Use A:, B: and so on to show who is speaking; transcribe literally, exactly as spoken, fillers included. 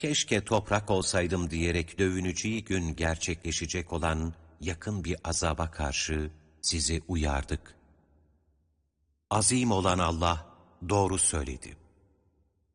A: keşke toprak olsaydım diyerek dövüneceği gün gerçekleşecek olan yakın bir azaba karşı sizi uyardık. Azim olan Allah doğru söyledi.